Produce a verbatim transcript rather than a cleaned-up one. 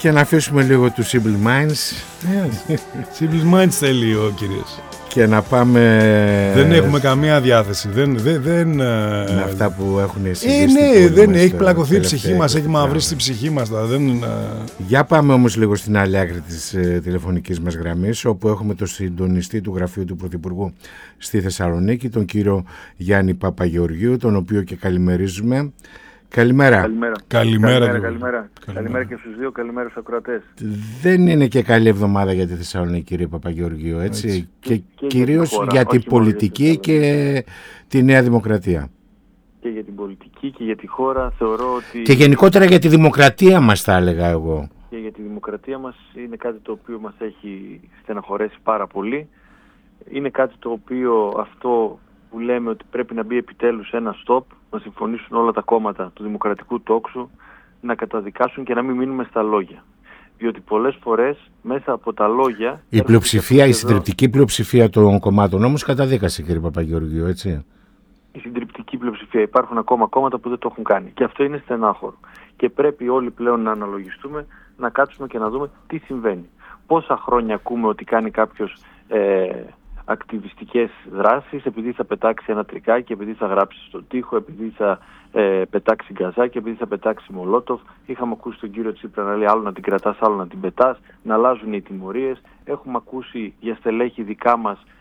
Και να αφήσουμε λίγο του Simple Minds. Yes. Simple Minds θέλει ο κύριος. Και να πάμε... Δεν έχουμε καμία διάθεση. Δεν, δεν, δεν, με αυτά που έχουν εισηγήσει. Ε, ναι, δεν έχει πλακωθεί η ψυχή μας, έχει μαυρίσει η ψυχή μας. Δεν... Για πάμε όμως λίγο στην άλλη άκρη της ε, τηλεφωνικής μας γραμμής, όπου έχουμε τον συντονιστή του γραφείου του Πρωθυπουργού στη Θεσσαλονίκη, τον κύριο Γιάννη Παπαγεωργίου, τον οποίο και καλημερίζουμε. Καλημέρα. Καλημέρα. Καλημέρα, καλημέρα, καλημέρα. καλημέρα και στους δύο, καλημέρα στους ακροατές. Δεν είναι και καλή εβδομάδα για τη Θεσσαλονίκη, κύριε Παπαγεωργίου, έτσι. έτσι. Και, και, και κυρίως για, χώρα, για την πολιτική και τη Νέα Δημοκρατία. Και για την πολιτική και για τη χώρα θεωρώ ότι... Και γενικότερα για τη δημοκρατία μας, θα έλεγα εγώ. Και για τη δημοκρατία μας είναι κάτι το οποίο μας έχει στεναχωρέσει πάρα πολύ. Είναι κάτι το οποίο αυτό που λέμε ότι πρέπει να μπει επιτέλους ένα stop, να συμφωνήσουν όλα τα κόμματα του δημοκρατικού τόξου, να καταδικάσουν και να μην μείνουμε στα λόγια. Διότι πολλές φορές μέσα από τα λόγια... Η πλειοψηφία, η συντριπτική πλειοψηφία των κομμάτων όμως καταδίκασε, κύριε Παπαγεωργίου, έτσι. Η συντριπτική πλειοψηφία. Υπάρχουν ακόμα κόμματα που δεν το έχουν κάνει. Και αυτό είναι στενάχωρο. Και πρέπει όλοι πλέον να αναλογιστούμε, να κάτσουμε και να δούμε τι συμβαίνει. Πόσα χρόνια ακούμε ότι κάνει κάποιος... Ε, ακτιβιστικές δράσεις, επειδή θα πετάξει ένα τρικάκι, επειδή θα γράψει στον τοίχο, επειδή θα ε, πετάξει γκαζάκι, επειδή θα πετάξει μολότοφ. Είχαμε ακούσει τον κύριο Τσίπρα να λέει άλλο να την κρατάς, άλλο να την πετάς, να αλλάζουν οι τιμωρίες. Έχουμε ακούσει για στελέχη δικά μας